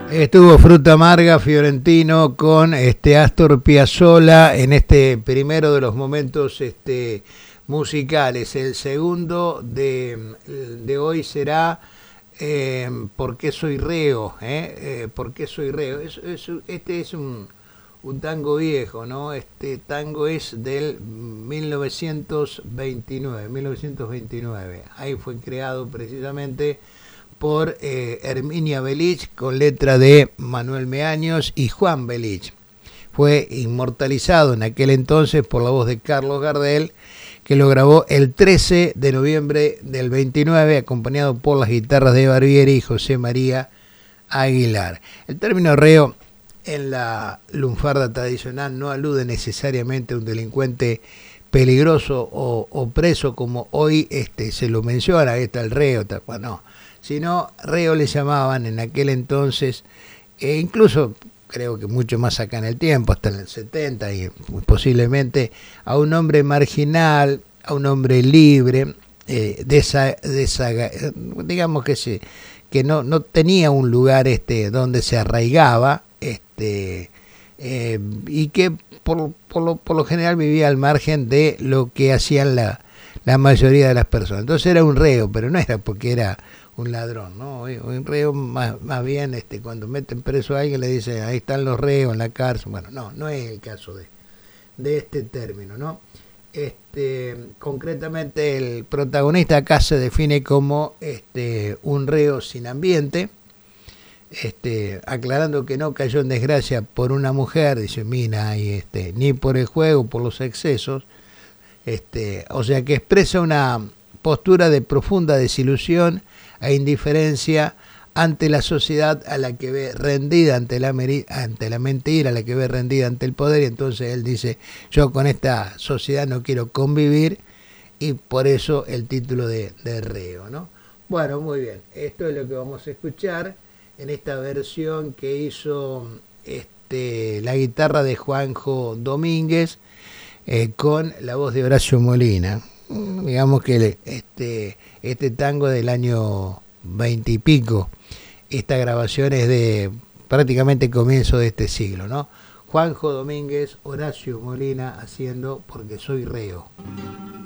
Estuvo Fruta Amarga Fiorentino con Astor Piazzolla en este primero de los momentos musicales. El segundo de hoy será ¿Por qué soy reo? ¿Por qué soy reo? Este es un tango viejo, ¿no? Este tango es del 1929. Ahí fue creado precisamente por Herminia Belich, con letra de Manuel Meaños y Juan Belich. Fue inmortalizado en aquel entonces por la voz de Carlos Gardel, que lo grabó el 13 de noviembre del 29, acompañado por las guitarras de Barbieri y José María Aguilar. El término reo en la lunfarda tradicional no alude necesariamente a un delincuente peligroso o preso, como hoy se lo menciona, ahí está el reo, no, sino reo le llamaban en aquel entonces, incluso creo que mucho más acá en el tiempo, hasta en el 70 y posiblemente, a un hombre marginal, a un hombre libre, digamos que no tenía un lugar donde se arraigaba, y que por lo general vivía al margen de lo que hacían la mayoría de las personas. Entonces era un reo, pero no era porque era un ladrón, ¿no? Un reo más bien, cuando meten preso a alguien le dicen, ahí están los reos en la cárcel. Bueno, no es el caso de este término, ¿no? Concretamente el protagonista acá se define como un reo sin ambiente, aclarando que no cayó en desgracia por una mujer, dice Mina, y ni por el juego, por los excesos, o sea que expresa una postura de profunda desilusión e indiferencia ante la sociedad, a la que ve rendida ante la mentira, a la que ve rendida ante el poder, y entonces él dice, yo con esta sociedad no quiero convivir, y por eso el título de reo, ¿no? Bueno, muy bien, esto es lo que vamos a escuchar en esta versión que hizo la guitarra de Juanjo Domínguez, con la voz de Horacio Molina. Digamos que este tango del año 20 y pico, esta grabación es de prácticamente comienzo de este siglo, ¿no? Juanjo Domínguez, Horacio Molina haciendo Porque soy reo.